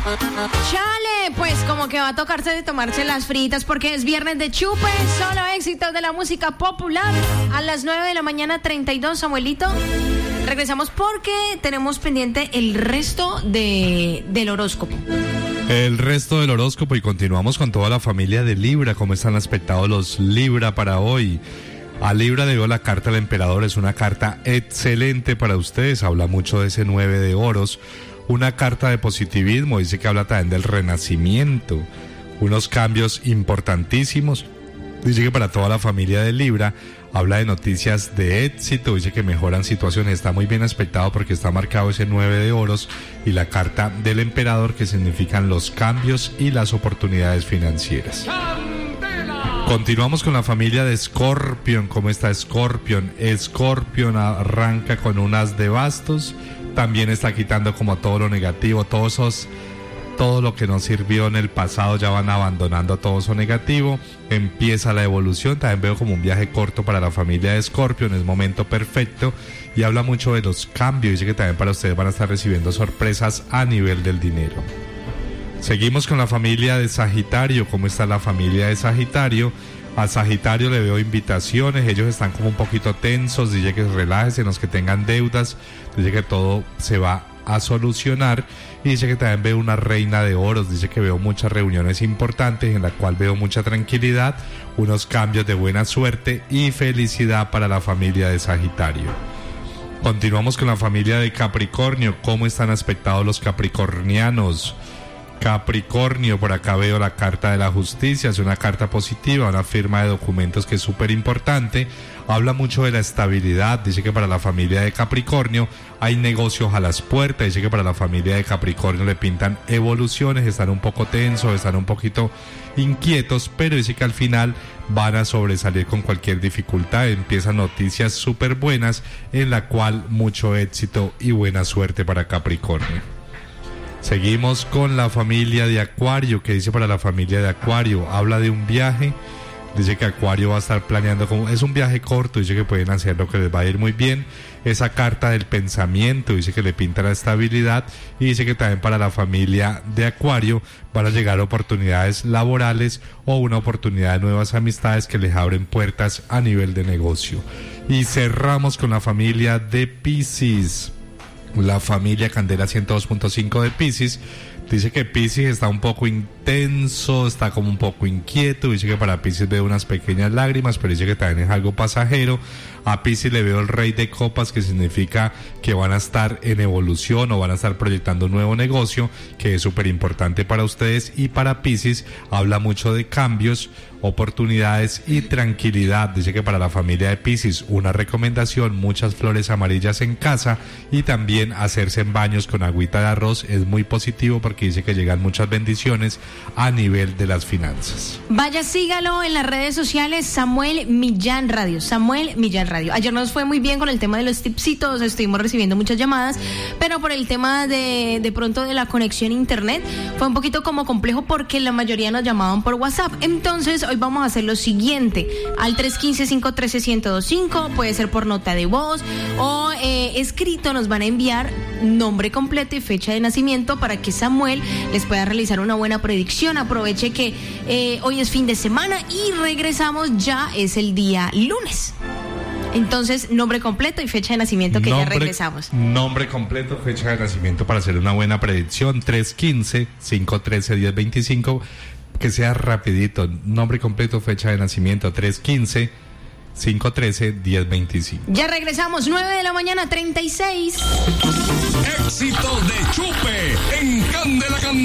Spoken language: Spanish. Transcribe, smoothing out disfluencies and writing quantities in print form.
Chale, pues como que va a tocarse de tomarse las fritas porque es viernes de chupe, solo éxitos de la música popular. A las 9 de la mañana 32, Samuelito. Regresamos porque tenemos pendiente el resto del horóscopo. El resto del horóscopo y continuamos con toda la familia de Libra. ¿Cómo están aspectados los Libra para hoy? A Libra le dio la carta al emperador, es una carta excelente para ustedes, habla mucho de ese 9 de oros, una carta de positivismo, dice que habla también del renacimiento, unos cambios importantísimos, dice que para toda la familia de Libra, habla de noticias de éxito, dice que mejoran situaciones, está muy bien aspectado porque está marcado ese 9 de oros y la carta del emperador que significan los cambios y las oportunidades financieras. Continuamos con la familia de Escorpión. ¿Cómo está Escorpión? Escorpión arranca con un as de bastos, también está quitando como todo lo negativo, todo lo que nos sirvió en el pasado, ya van abandonando todo eso negativo, empieza la evolución, también veo como un viaje corto para la familia de Escorpión, es momento perfecto y habla mucho de los cambios, dice que también para ustedes van a estar recibiendo sorpresas a nivel del dinero. Seguimos con la familia de Sagitario. ¿Cómo está la familia de Sagitario? A Sagitario le veo invitaciones, ellos están como un poquito tensos, dice que relájense, los que tengan deudas, dice que todo se va a solucionar y dice que también veo una reina de oros, dice que veo muchas reuniones importantes en la cual veo mucha tranquilidad, unos cambios de buena suerte y felicidad para la familia de Sagitario. Continuamos con la familia de Capricornio. ¿Cómo están aspectados los capricornianos? Capricornio, por acá veo la carta de la justicia, es una carta positiva, una firma de documentos que es súper importante, habla mucho de la estabilidad, dice que para la familia de Capricornio hay negocios a las puertas, dice que para la familia de Capricornio le pintan evoluciones, están un poco tensos, están un poquito inquietos, pero dice que al final van a sobresalir con cualquier dificultad, empiezan noticias súper buenas en la cual mucho éxito y buena suerte para Capricornio. Seguimos con la familia de Acuario. ¿Qué dice para la familia de Acuario? Habla de un viaje, dice que Acuario va a estar planeando, es un viaje corto, dice que pueden hacer lo que les va a ir muy bien. Esa carta del pensamiento, dice que le pinta la estabilidad y dice que también para la familia de Acuario van a llegar oportunidades laborales o una oportunidad de nuevas amistades que les abren puertas a nivel de negocio. Y cerramos con la familia de Piscis. La familia Candela 102.5 de Piscis dice que Piscis está un poco intenso, está como un poco inquieto, dice que para Piscis veo unas pequeñas lágrimas, pero dice que también es algo pasajero. A Piscis le veo el rey de copas, que significa que van a estar en evolución o van a estar proyectando un nuevo negocio, que es súper importante para ustedes, y para Piscis habla mucho de cambios, oportunidades y tranquilidad. Dice que para la familia de Piscis una recomendación, muchas flores amarillas en casa y también hacerse en baños con agüita de arroz es muy positivo porque dice que llegan muchas bendiciones a nivel de las finanzas. Vaya, sígalo en las redes sociales, Samuel Millán Radio, Samuel Millán Radio. Ayer nos fue muy bien con el tema de los tipsitos, estuvimos recibiendo muchas llamadas, pero por el tema de pronto de la conexión a internet fue un poquito como complejo porque la mayoría nos llamaban por WhatsApp. Entonces hoy vamos a hacer lo siguiente, al 315-513-1025, puede ser por nota de voz o escrito, nos van a enviar nombre completo y fecha de nacimiento para que Samuel les pueda realizar una buena predicción. Aproveche que hoy es fin de semana y regresamos, ya es el día lunes. Entonces, nombre completo y fecha de nacimiento que ya regresamos. Nombre completo, fecha de nacimiento para hacer una buena predicción, 315-513-1025, que sea rapidito, nombre completo, fecha de nacimiento, 315-513-1025. Ya regresamos, 9 de la mañana, 36. Éxito de Chupe en Candela.